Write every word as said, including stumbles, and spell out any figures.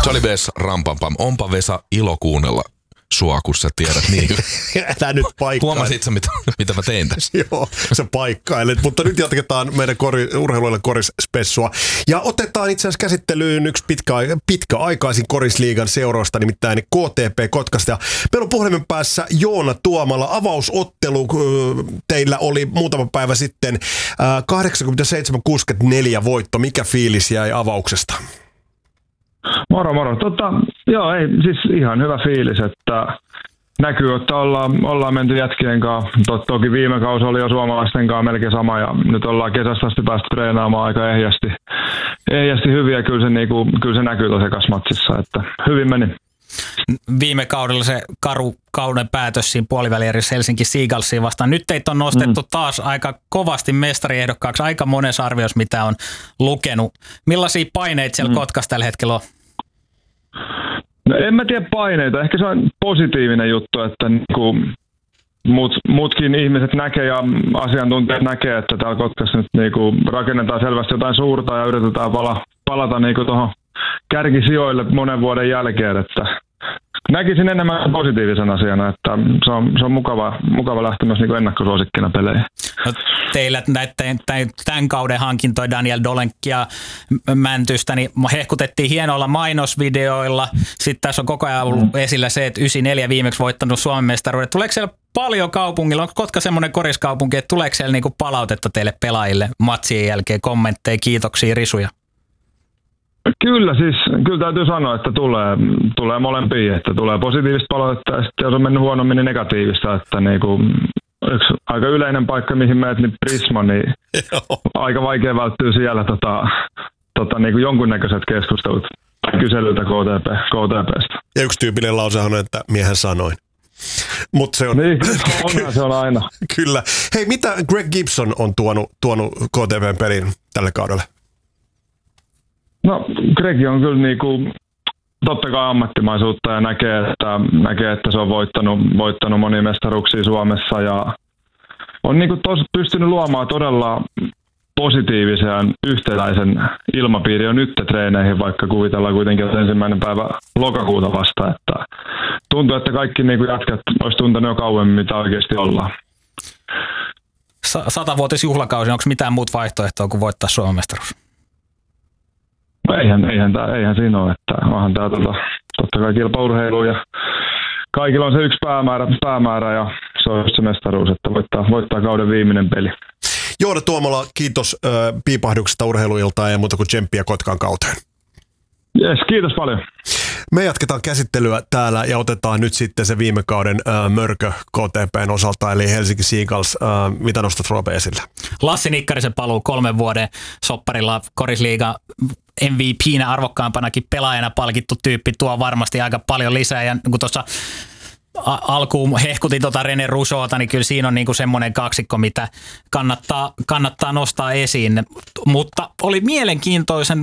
Se oli Vesa Rampampam. Onpa Vesa ilo kuunnella sua, kun sä tiedät niin. Älä nyt paikkaa. Huomasit sä, mitä, mitä mä tein tässä? Joo, sä paikkailet. Mutta nyt jatketaan meidän kori, urheiluille korisspessua. Ja otetaan itse asiassa käsittelyyn yksi pitkä, pitkäaikaisin korisliigan seuroista, nimittäin K T P Kotkasta. Ja meillä on puhelimen päässä Joona Tuomala. Avausottelu teillä oli muutama päivä sitten kahdeksankymmentäseitsemän kuusikymmentäneljä voitto. Mikä fiilis jäi avauksesta? Moro, moro. Tota, joo, ei, siis ihan hyvä fiilis, että näkyy, että ollaan, ollaan menty jätkien kanssa. Tot, toki viime kausi oli jo suomalaisten kanssa melkein sama ja nyt ollaan kesästä asti päästy treenaamaan aika ehjästi, ehjästi hyvin ja kyllä se, niinku, kyllä se näkyy tuossa ekassa matsissa, että hyvin meni. Viime kaudella se karu kauden päätös siinä puolivälierissä Helsinki Seagullsia vastaan. Nyt teitä on nostettu mm. taas aika kovasti mestariehdokkaaksi, aika monessa arviossa, mitä on lukenut. Millaisia paineita siellä mm. Kotkassa tällä hetkellä on? No en mä tiedä paineita. Ehkä se on positiivinen juttu, että niinku mut, muutkin ihmiset näkee ja asiantuntijat näkee, että täällä Kotkassa nyt niinku rakennetaan selvästi jotain suurta ja yritetään pala, palata niinku tuohon kärkisijoille monen vuoden jälkeen, että näkisin enemmän positiivisen asiana, että se on, se on mukava, mukava lähteä myös niin ennakkosuosikkina peleihin. No, teillä näiden, tämän kauden hankintoja Daniel Dolenkia Mäntystä, niin hehkutettiin hienoilla mainosvideoilla. Sitten tässä on koko ajan ollut esillä se, että yhdeksänkymmentäneljä viimeksi voittanut Suomen mestaruuden. Tuleeko siellä paljon kaupungilla? Onko Kotka semmoinen koriskaupunki, että tuleeko siellä niinku palautetta teille pelaajille matsien jälkeen, kommentteja, kiitoksia, risuja? Kyllä, siis kyllä täytyy sanoa, että tulee, tulee molempia, että tulee positiivista palautetta ja sitten jos on mennyt huonommin, niin negatiivista, että niinku, yksi aika yleinen paikka, mihin menet, niin Prisma, niin aika vaikea välttyä siellä tota, tota, niinku jonkunnäköiset keskustelut kyselyltä K T P, K T P:stä. Ja yksi tyypillinen lausehan on, että miehen sanoin. Mut se on... Niin, onhan se on aina. Kyllä. Hei, mitä Greg Gibson on tuonut, tuonut K T P:n peliin tälle kaudelle? No, Greg on kyllä niinku, totta kai ammattimaisuutta ja näkee, että, näkee, että se on voittanut, voittanut monia mestaruuksia Suomessa ja on niinku tos, pystynyt luomaan todella positiivisen yhtenäisen ilmapiiri jo nyt treeneihin, vaikka kuvitellaan kuitenkin, että ensimmäinen päivä lokakuuta vasta. Että tuntuu, että kaikki niinku jätkät olisi tuntenut jo kauemmin, mitä oikeasti ollaan. Satavuotisjuhlakausi, onko mitään muuta vaihtoehtoa kuin voittaa Suomen mestaruus? No eihän, eihän, tää, eihän siinä ole, että onhan tämä tota, totta kai kilpaurheilu ja kaikilla on se yksi päämäärä, päämäärä ja se on se mestaruus, että voittaa, voittaa kauden viimeinen peli. Joona Tuomala, kiitos äh, piipahduksesta urheiluiltaa ja muuta kuin tsemppiä Kotkan kauteen. Jes, kiitos paljon. Me jatketaan käsittelyä täällä ja otetaan nyt sitten se viime kauden äh, mörkö K T P:n osalta, eli Helsinki Seagulls. Äh, mitä nostat Roope esille? Lassi Nikkarisen paluu kolmen vuoden sopparilla korisliiga M V P:nä arvokkaampanakin pelaajana palkittu tyyppi tuo varmasti aika paljon lisää. Ja kun tuossa alkuun hehkutin tuota René Rousseauta, niin kyllä siinä on niinku semmoinen kaksikko, mitä kannattaa, kannattaa nostaa esiin. Mutta oli mielenkiintoisen